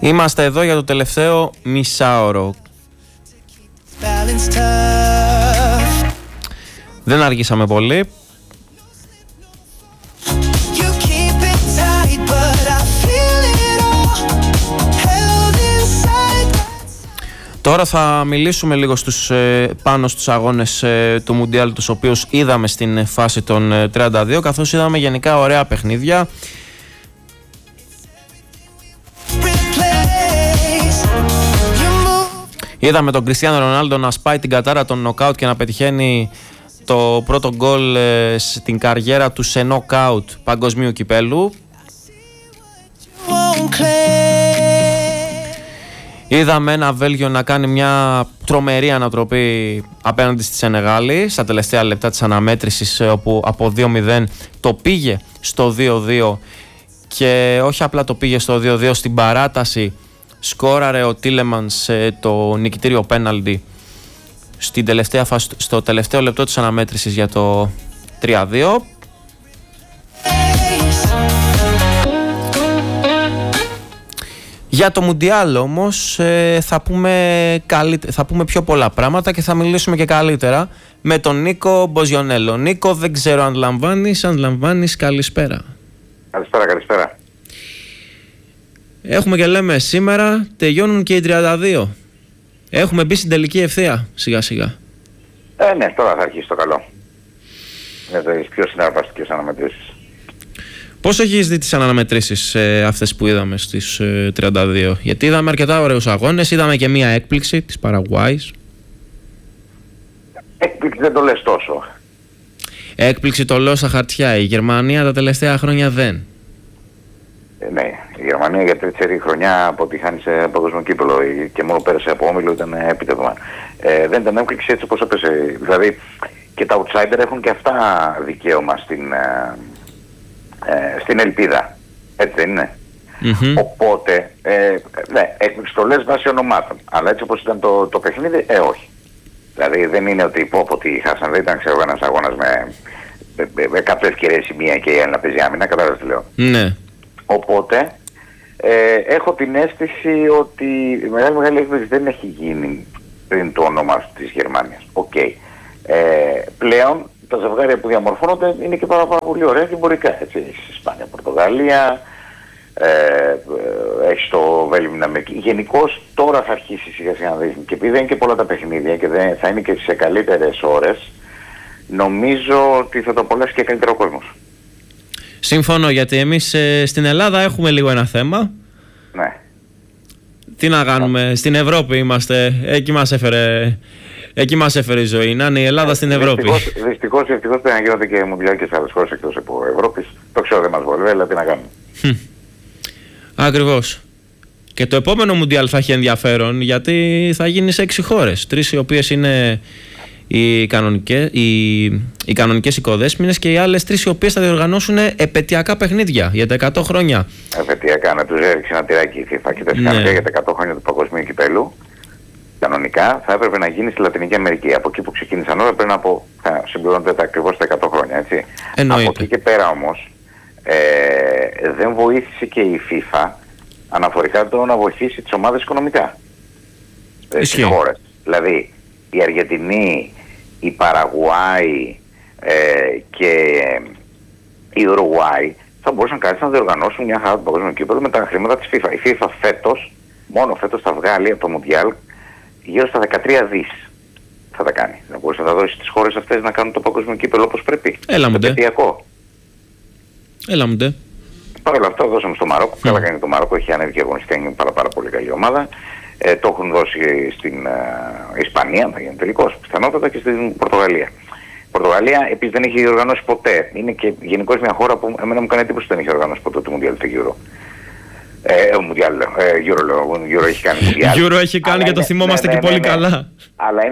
Είμαστε εδώ για το τελευταίο μισάωρο. Δεν αργήσαμε πολύ. Τώρα θα μιλήσουμε λίγο πάνω στους αγώνες του Μουντιάλ, τους οποίους είδαμε στην φάση των 32, καθώς είδαμε γενικά ωραία παιχνίδια. Είδαμε τον Κριστιάνο Ρονάλντο να σπάει την κατάρα των νοκάουτ και να πετυχαίνει το πρώτο γκολ στην καριέρα του σε νοκάουτ παγκοσμίου κυπέλου. Είδαμε ένα Βέλγιο να κάνει μια τρομερή ανατροπή απέναντι στη Σενεγάλη στα τελευταία λεπτά της αναμέτρησης, όπου από 2-0 το πήγε στο 2-2 και όχι απλά το πήγε στο 2-2, στην παράταση σκόραρε ο Τίλεμανς το νικητήριο πέναλτι στην τελευταία φάση, στο τελευταίο λεπτό της αναμέτρησης για το 3-2. Για το Μουντιάλ όμως θα πούμε πιο πολλά πράγματα και θα μιλήσουμε και καλύτερα με τον Νίκο Μποζιονέλο. Νίκο, δεν ξέρω αν λαμβάνεις, καλησπέρα. Καλησπέρα. Έχουμε και λέμε σήμερα τελειώνουν και οι 32. Έχουμε μπει στην τελική ευθεία σιγά σιγά. Ναι, τώρα θα αρχίσει το καλό. Για τις πιο συναρπαστικές αναμετρήσεις. Πώς έχεις δει τις αναμετρήσεις αυτές που είδαμε στις 32? Γιατί είδαμε αρκετά ωραίους αγώνες, είδαμε και μία έκπληξη της Παραγουάης. Έκπληξη δεν το λες τόσο. Έκπληξη το λέω στα χαρτιά. Η Γερμανία τα τελευταία χρόνια δεν. Ναι, η Γερμανία για τρίτη χρονιά από ότι χάνει σε παγκόσμιο κύπελλο και μόνο πέρασε από όμιλο ήταν επίτευγμα. Δεν ήταν έκπληξη έτσι όπως έπεσε. Δηλαδή και τα outsider έχουν και αυτά δικαίωμα στην ελπίδα. Έτσι δεν είναι? Mm-hmm. Οπότε, ναι, έκπληξη το λες βάσει ονομάτων. Αλλά έτσι όπως ήταν το παιχνίδι, όχι. Δηλαδή δεν είναι ότι ότι χάσαν, δεν ήταν ξέρω ένας αγώνας με 100 ευκαιρίες η μία και η άλλη να παίζει άμυνα, κατάλαβες τι λέω. Ναι. Οπότε, έχω την αίσθηση ότι η μεγάλη έκπληξη δεν έχει γίνει πριν το όνομα της Γερμανίας. Okay. Πλέον τα ζευγάρια που διαμορφώνονται είναι και πάρα πολύ ωραία και εμπορικά. Έχεις Ισπανία, Πορτογαλία, έχεις το Βέλγιο, Αμερική. Γενικώς τώρα θα αρχίσει σιγά σιγά να δεις. Και επειδή δεν είναι και πολλά τα παιχνίδια και θα είναι και σε καλύτερες ώρες, νομίζω ότι θα το απολαύσει και καλύτερο ο κόσμος. Συμφωνώ, γιατί εμείς στην Ελλάδα έχουμε λίγο ένα θέμα. Ναι. Τι να κάνουμε, στην Ευρώπη είμαστε, εκεί μας έφερε η ζωή, να είναι η Ελλάδα στην Ευρώπη. Δυστυχώς πρέπει να γίνονται και μουντιάλ και σε άλλες χώρες εκτός από Ευρώπης. Το ξέρω, δεν μας βολεύει, αλλά τι να κάνουμε. Ακριβώς. Και το επόμενο μουντιάλ θα έχει ενδιαφέρον, γιατί θα γίνει σε 6 χώρες. 3 οι οποίες είναι οι κανονικές οικοδέσποινες και οι άλλες 3 οι οποίες θα διοργανώσουν επετειακά παιχνίδια για τα 100 χρόνια. Επετειακά, να τους έριξε ένα τυράκι η FIFA και τα σκάνια για τα 100 χρόνια του παγκοσμίου κυπέλου. Κανονικά θα έπρεπε να γίνει στη Λατινική Αμερική. Από εκεί που ξεκίνησαν όλα πρέπει να συμπληρώνονται ακριβώς τα 100 χρόνια, έτσι. Εννοείται. Από εκεί και πέρα όμως δεν βοήθησε και η FIFA αναφορικά το να βοηθήσει τις ομάδες οικονομικά. Στις χώρες. Δηλαδή η Αργεντινή, η Παραγουάη και η Ουρουγουάη θα μπορούσαν καλύτερα να διοργανώσουν μια χαρά του παγκόσμιου κύπελλου με τα χρήματα της FIFA. Η FIFA μόνο φέτος θα βγάλει από το Μουντιάλ γύρω στα 13 δις θα τα κάνει. Να μπορούσε να τα δώσει στις χώρες αυτές να κάνουν το παγκόσμιο κύπελλο όπως πρέπει. Έλα μου ντε. Παρ' όλα αυτά δώσαμε στο Μαρόκο. Καλά κάνει το Μαρόκο, έχει ανέβει και αγωνιστικά, είναι πάρα πολύ καλή ομάδα. Το έχουν δώσει στην Ισπανία, θα γίνει τελικός πιθανότατα, και στην Πορτογαλία. Η Πορτογαλία επίσης δεν έχει διοργανώσει ποτέ. Είναι και γενικώς μια χώρα που εμένα μου κάνει εντύπωση ότι δεν έχει οργανώσει ποτέ το Μουντιάλ του Euro. Euro έχει κάνει Μουντιάλ. Euro έχει κάνει και το θυμόμαστε και πολύ καλά. Αλλά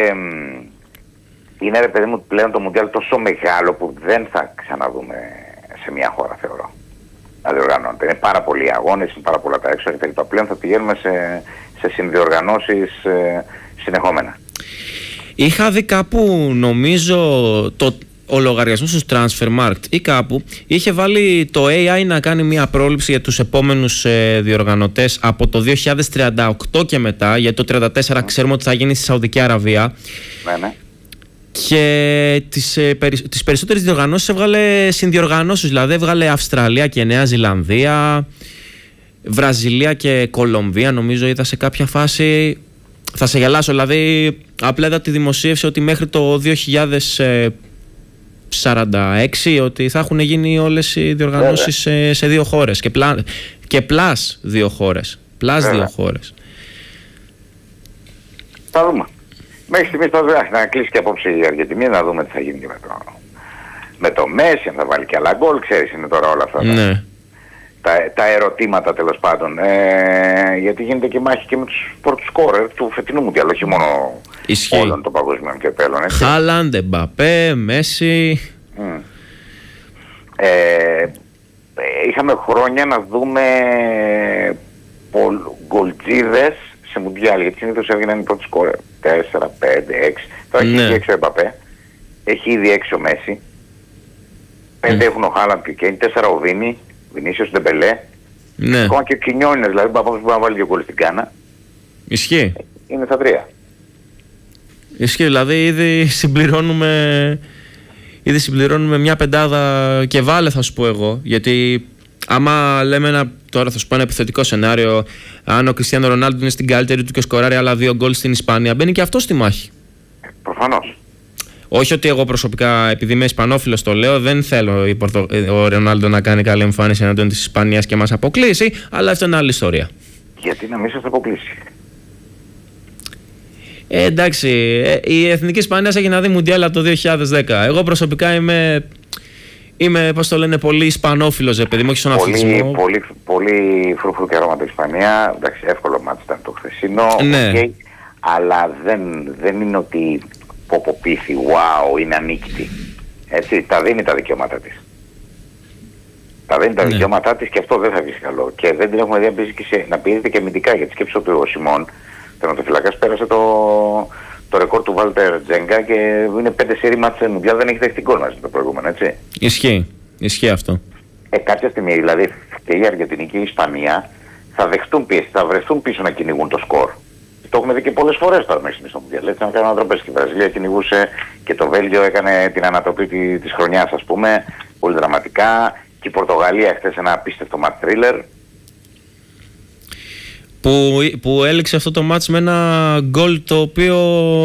είναι ρε παιδί μου πλέον το Μουντιάλ τόσο μεγάλο που δεν θα ξαναδούμε σε μια χώρα, θεωρώ, να διοργανώνεται. Είναι πάρα πολλοί αγώνες, είναι πάρα πολλά τα έξω κτλ. Πλέον θα πηγαίνουμε σε συνδιοργανώσεις συνεχόμενα. Είχα δει κάπου, νομίζω, ο λογαριασμός του Transfermarkt ή κάπου είχε βάλει το AI να κάνει μια πρόληψη για τους επόμενους διοργανωτές από το 2038 και μετά, γιατί το 2034 ξέρουμε ότι θα γίνει στη Σαουδική Αραβία. Ναι. Και τις περισσότερες διοργανώσεις έβγαλε συνδιοργανώσεις, δηλαδή έβγαλε Αυστραλία και Νέα Ζηλανδία, Βραζιλία και Κολομβία, νομίζω είδα σε κάποια φάση. Θα σε γελάσω, δηλαδή απλά είδα τη δημοσίευση ότι μέχρι το 2046 ότι θα έχουν γίνει όλες οι διοργανώσεις σε 2 χώρες και πλάς 2 χώρες. Δύο χώρες. Θα δούμε. Μέχρι στιγμής να κλείσει και απόψε η Αργεντινή, να δούμε τι θα γίνει και με το Μέση, αν θα βάλει και άλλα γκολ, ξέρεις, είναι τώρα όλα αυτά. Ναι. Τα ερωτήματα τέλος πάντων. Γιατί γίνεται και μάχη και με τους πρώτους σκόρερ του φετινού Μουντιάλ, όχι μόνο όλων των παγκοσμίων κυπέλλων. Χάλαντ, Εμπαπέ, Μέση. Είχαμε χρόνια να δούμε γκολτζίδες σε Μουντιάλ, γιατί συνήθως έβγαιναν οι πρώτοι σκόρερ. 4, 5, 6. Τώρα έχει ήδη 6 ο Εμπαπέ, έχει ήδη 6 ο Μέση, 5 έχουν ο Χάλαντ και Κέιν, 4 ο Βίνι, Βινίσιος, Ντεμπελέ. Ναι. Ακόμα και ο Κινιόνες, δηλαδή που μπορεί να βάλει 2 γκολ στην Κάνα. Ισχύει. Είναι στα 3. Ισχύει, δηλαδή ήδη συμπληρώνουμε μια πεντάδα και βάλε, θα σου πω εγώ, γιατί άμα λέμε τώρα θα σου πω ένα επιθετικό σενάριο, αν ο Κριστιάνο Ρονάλντο είναι στην καλύτερη του και σκοράρει άλλα 2 γκολ στην Ισπανία, μπαίνει και αυτό στη μάχη. Προφανώς. Όχι ότι εγώ προσωπικά, επειδή είμαι Ισπανόφιλος, το λέω, δεν θέλω ο Ρονάλντο να κάνει καλή εμφάνιση εναντίον της Ισπανίας και μας αποκλείσει, αλλά αυτό είναι άλλη ιστορία. Γιατί να μην σας αποκλείσει. Εντάξει, η Εθνική Ισπανία έχει να δει Μουντιάλ από το 2010. Εγώ προσωπικά είμαι, πώς το λένε, πολύ Ισπανόφιλος, επειδή μου έχει στον αθλητισμό. Πολύ φρούφρου και αρώματα Ισπανία. Εντάξει, εύκολο μάτι ήταν το χθεσινό. Ναι. Okay, αλλά δεν είναι ότι ποποποιήθη, wow, είναι ανίκητη. Έτσι, τα δίνει τα δικαιώματα της. Τα δίνει τα δικαιώματά της και αυτό δεν θα βγει καλό. Και δεν την έχουμε δει να πιέζεται και αμυντικά, γιατί σκέψω ότι ο Σιμών, τερματοφυλάκας, πέρασε το ρεκόρ του Βάλτερ Τζέγκα και είναι 5 σερί μάτς Μουντιάλ, δεν έχει δεχτεί γκολ μαζί το προηγούμενο, έτσι. Ισχύει αυτό. Κάποια στιγμή δηλαδή και η Αργεντινή και η Ισπανία θα δεχτούν πίεση, θα βρεθούν πίσω να κυνηγούν το σκορ. Το έχουμε δει και πολλές φορές τώρα μέχρι στιγμής στο Μουντιάλ. Έτσι, να κάνουν ανατροπές και η Βραζιλία κυνηγούσε και το Βέλγιο έκανε την ανατροπή της χρονιάς, ας πούμε, πολύ δραματικά. Και η Πορτογαλία χθες ένα απίστευτο match thriller. Που έληξε αυτό το μάτς με ένα γκολ το οποίο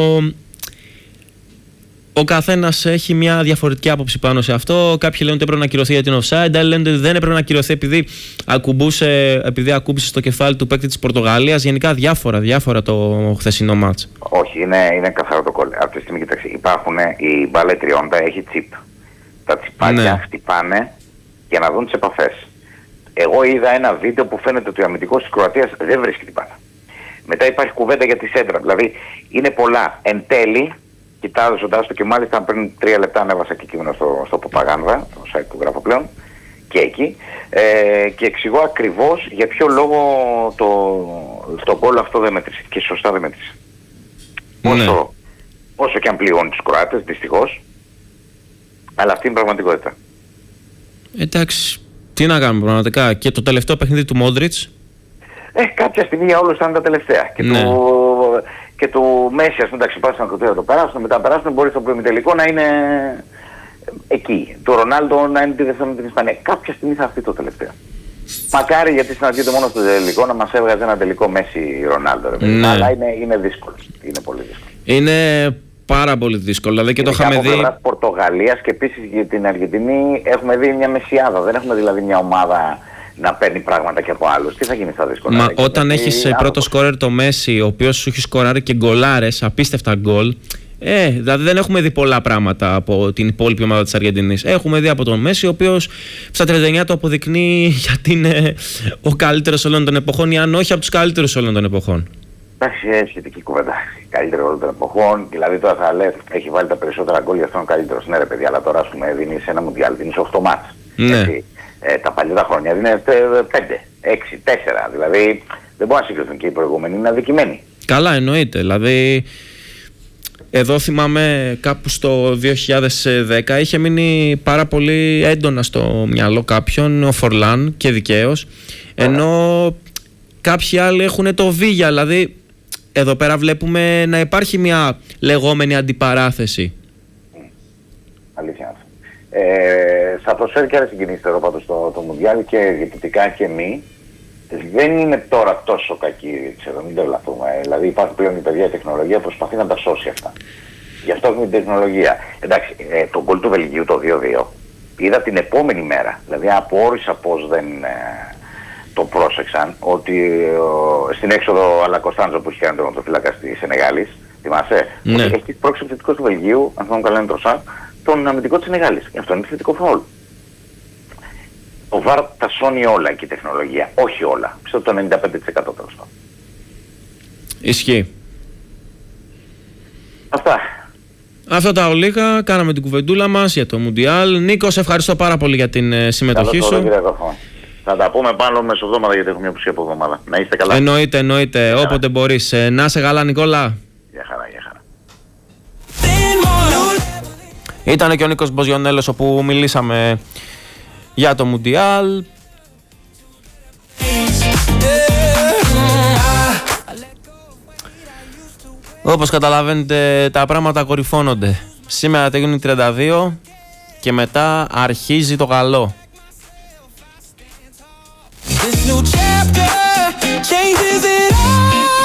ο καθένας έχει μια διαφορετική άποψη πάνω σε αυτό. Κάποιοι λένε ότι έπρεπε να ακυρωθεί για την offside, άλλοι λένε ότι δεν έπρεπε να ακυρωθεί επειδή ακούμπησε στο κεφάλι του παίκτη της Πορτογαλίας. Γενικά διάφορα το χθεσινό μάτς. Όχι, είναι καθαρό το γκολ. Από τη στιγμή, κοιτάξτε, υπάρχουν η μπάλα τριώντα, έχει τσιπ. Τα τσιπάκια χτυπάνε για να δουν τις επαφές. Εγώ είδα ένα βίντεο που φαίνεται ότι ο αμυντικός της Κροατίας δεν βρίσκει την μπάλα. Μετά υπάρχει κουβέντα για τη σέντρα. Δηλαδή είναι πολλά. Εν τέλει, κοιτάζοντας το και μάλιστα πριν 3 λεπτά ανέβασα και κείμενο στο Παπαγάνδα, το site που γράφω πλέον, και εκεί, και εξηγώ ακριβώς για ποιο λόγο το γκολ αυτό δεν μέτρησε και σωστά δεν μέτρησε. Όσο και αν πληγώνει τους Κροάτες, δυστυχώς, αλλά αυτή είναι η πραγματικότητα. Εντάξει, τι να κάνουμε πραγματικά. Και το τελευταίο παιχνίδι του Μόντριτς. Κάποια στιγμή για όλους ήταν τα τελευταία. Και του Μέση, ας πούμε, εντάξει, πάσαν να το περάσουν, μετά περάσουν, μπορεί στο προημιτελικό να είναι εκεί. Το Ρονάλντο να είναι τη δεύτερη με την Ισπανία. Κάποια στιγμή θα έρθει το τελευταίο. Μακάρι, γιατί συναντιέται μόνο στο τελικό, να μας έβγαζε ένα τελικό Μέση Ρονάλντο. Αλλά είναι δύσκολο. Είναι πολύ δύσκολο. Είναι πάρα πολύ δύσκολο. Δηλαδή και το είχαμε δει. Από Πορτογαλίας και επίσης για την Αργεντινή έχουμε δει μια μεσιάδα. Δεν έχουμε δηλαδή μια ομάδα να παίρνει πράγματα και από άλλους. Τι θα γίνει στα δύσκολα. Μα όταν έχεις πρώτο σκόρερ το Μέση, ο οποίος σου έχει σκοράρει και γκολάρες, απίστευτα γκολ. Δηλαδή δεν έχουμε δει πολλά πράγματα από την υπόλοιπη ομάδα της Αργεντινής. Έχουμε δει από τον Μέση, ο οποίος στα 39 το αποδεικνύει γιατί είναι ο καλύτερος όλων των εποχών, ή αν όχι από τους καλύτερους όλων των εποχών. Εντάξει, σχετική κουβέντα. Καλύτερο όλων των εποχών. Δηλαδή τώρα θα λες, έχει βάλει τα περισσότερα γκολ, γι' αυτό είναι ο καλύτερος. Ναι, ρε παιδιά, αλλά τώρα ας πούμε δίνεις ένα Μουντιάλ, δίνεις 8 μάτς. Ναι. Τα παλιά χρόνια δίνεις 5, 6, 4. Δηλαδή δεν μπορεί να συγκριθούν και οι προηγούμενοι, είναι αδικημένοι. Καλά, εννοείται. Δηλαδή εδώ θυμάμαι κάπου στο 2010 είχε μείνει πάρα πολύ έντονα στο μυαλό κάποιον ο Φορλάν και δικαίως, ενώ κάποιοι άλλοι έχουν το Βίγια, δηλαδή εδώ πέρα βλέπουμε να υπάρχει μια λεγόμενη αντιπαράθεση. Αλήθεια. Θα προσφέρει και άλλες συγκινήσεις εδώ πάντως το Μουντιάλ και διαιτητικά και μη. Δεν είναι τώρα τόσο κακή, ξέρω, μην το λαθούμε. Δηλαδή υπάρχει πλέον η παιδιά τεχνολογία που προσπαθεί να τα σώσει αυτά. Γι' αυτό έχουμε την τεχνολογία. Εντάξει, το γκολ του Βελγίου το 2-2 είδα την επόμενη μέρα. Δηλαδή απόρρισα πως δεν το πρόσεξαν, ότι στην έξοδο Αλακοστάντζο που είχε κάνει τον τερματοφύλακα στη Σενεγάλης, θυμάσαι, ναι, ότι έχει πρόξει επιθετικός του Βελγίου, αν θυμάμαι καλά είναι Τροσάρ, τον αμυντικό της Σενεγάλης. Γι' αυτό είναι επιθετικό φαουλ. Ο ΒΑΡ τα σώνει όλα και η τεχνολογία. Όχι όλα. Πιστεύω το 95% τέλος πάντων. Ισχύει. Αυτά. Αυτά τα ολίγα. Κάναμε την κουβεντούλα μας για το Μουντιάλ. Νίκο, σε ευχαριστώ πάρα πολύ για την συμμετοχή σου. Θα τα πούμε πάνω μεσοβδόμαδα γιατί έχω μια απουσία από εβδομάδα. Να είστε καλά. Εννοείται. Όποτε μπορείς. Να είσαι καλά, Νικόλα. Γεια χαρά, γεια χαρά. Ήταν και ο Νίκος Μποζιονέλος όπου μιλήσαμε για το Μουντιάλ. Όπως καταλαβαίνετε τα πράγματα κορυφώνονται. Σήμερα τελειώνει 32 και μετά αρχίζει το καλό. This new chapter changes it all.